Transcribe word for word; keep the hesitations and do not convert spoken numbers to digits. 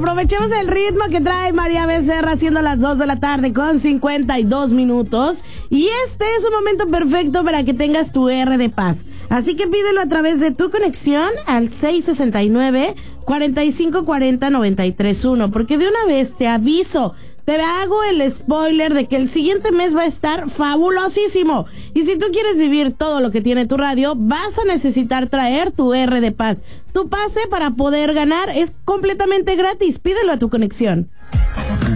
aprovechemos el ritmo que trae María Becerra, siendo las dos de la tarde con cincuenta y dos minutos. Y este es un momento perfecto para que tengas tu R de paz. Así que pídelo a través de tu conexión al seis sesenta y nueve, cuarenta y cinco cuarenta, noventa y tres uno. Porque de una vez te aviso, te hago el spoiler de que el siguiente mes va a estar fabulosísimo. Y si tú quieres vivir todo lo que tiene tu radio, vas a necesitar traer tu R de paz. Tu pase para poder ganar es completamente gratis. Pídelo a tu conexión.